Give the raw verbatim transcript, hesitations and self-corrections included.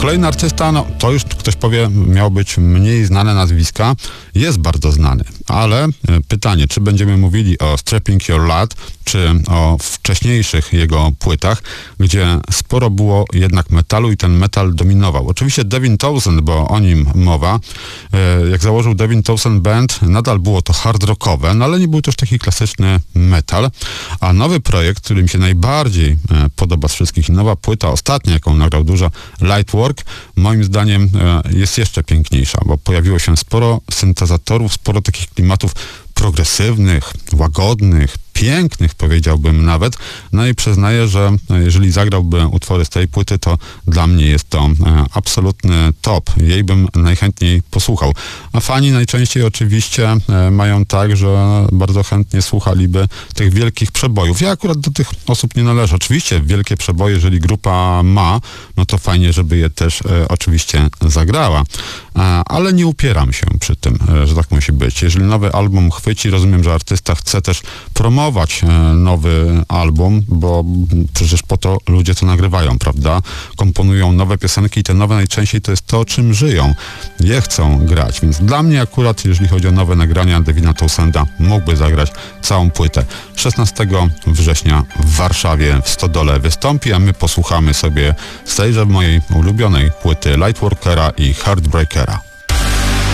Kolejny artysta, no to już ktoś powie, miał być mniej znane nazwiska, jest bardzo znany, ale pytanie, czy będziemy mówili o Strapping Your Lad, czy o wcześniejszych jego płytach, gdzie sporo było jednak metalu i ten metal dominował. Oczywiście Devin Townsend, bo o nim mowa, jak założył Devin Townsend Band, nadal było to hard rockowe, no ale nie był też taki klasyczny metal, a nowy projekt, który mi się najbardziej podoba z wszystkich, nowa płyta, ostatnia, jaką nagrał dużo, Lightwork, moim zdaniem jest jeszcze piękniejsza, bo pojawiło się sporo syntezatorów, sporo takich klimatów progresywnych, łagodnych, pięknych, powiedziałbym nawet. No i przyznaję, że jeżeli zagrałby utwory z tej płyty, to dla mnie jest to e, absolutny top. Jej bym najchętniej posłuchał. A fani najczęściej oczywiście e, mają tak, że bardzo chętnie słuchaliby tych wielkich przebojów. Ja akurat do tych osób nie należę. Oczywiście wielkie przeboje, jeżeli grupa ma, no to fajnie, żeby je też e, oczywiście zagrała. E, ale nie upieram się przy tym, e, że tak musi być. Jeżeli nowy album chwyci, rozumiem, że artysta chce też promować nowy album, bo przecież po to ludzie to nagrywają, prawda? Komponują nowe piosenki i te nowe najczęściej to jest to, czym żyją. Je chcą grać, więc dla mnie akurat, jeżeli chodzi o nowe nagrania Devina Townsenda, mógłby zagrać całą płytę. szesnastego września w Warszawie w Stodole wystąpi, a my posłuchamy sobie z tejże mojej ulubionej płyty Lightworkera i Heartbreakera.